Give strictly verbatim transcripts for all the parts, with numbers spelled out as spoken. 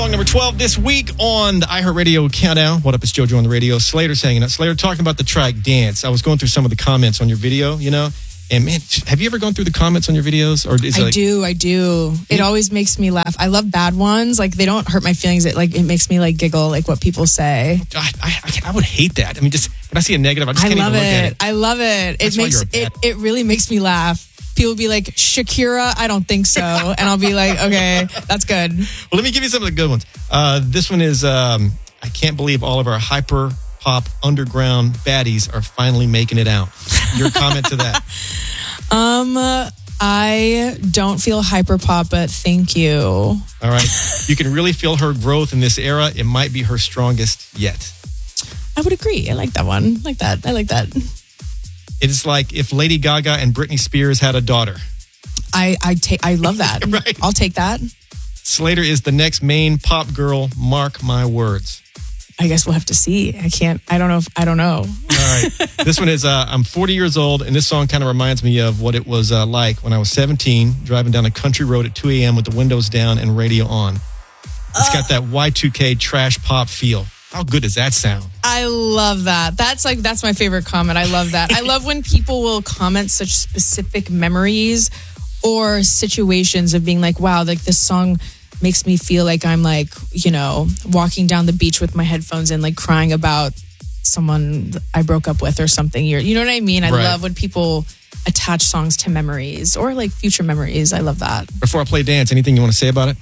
Song number twelve this week on the iHeartRadio Countdown. What up, it's JoJo on the radio. Slater's hanging out. Slater, talking about the track Dance. I was going through some of the comments on your video, you know, and man, have you ever gone through the comments on your videos? Or is it I like, do, I do. It Yeah. always makes me laugh. I love bad ones. Like, they don't hurt my feelings. It like it makes me like giggle, like what people say. I, I, I would hate that. I mean, just when I see a negative, I just I can't love even look at it. it. I love it. That's It why makes you're a it. bad- It really makes me laugh. People be like, Shakira, I don't think so, and I'll be like, okay, that's good. Well, let me give you some of the good ones. Uh, this one is, um, I can't believe all of our hyper pop underground baddies are finally making it out. Your comment to that? Um, I don't feel hyper pop, but thank you. All right. You can really feel her growth in this era. It might be her strongest yet. I would agree. I like that one. I like that. I like that. It's like if Lady Gaga and Britney Spears had a daughter. I I take. I love that. Right. I'll take that. Slater is the next main pop girl. Mark my words. I guess we'll have to see. I can't. I don't know. If, I don't know. All right. This one is, uh, I'm forty years old, and this song kind of reminds me of what it was uh, like when I was seventeen, driving down a country road at two a.m. with the windows down and radio on. It's got that Y two K trash pop feel. How good does that sound? I love that. That's like that's my favorite comment. I love that. I love when people will comment such specific memories or situations of being like, wow, like this song makes me feel like I'm like, you know, walking down the beach with my headphones and like crying about someone I broke up with or something. You're, you know what I mean? I Right. love when people attach songs to memories or like future memories. I love that. Before I play Dance, anything you want to say about it?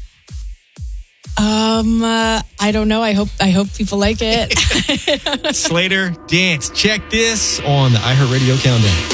Um, uh, I don't know. I hope I hope people like it. Slater, Dance. Check this on the iHeartRadio Countdown.